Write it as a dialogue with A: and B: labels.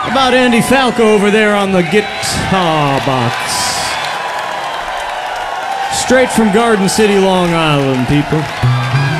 A: How about Andy Falco over there on the guitar box? Straight from Garden City, Long Island, people.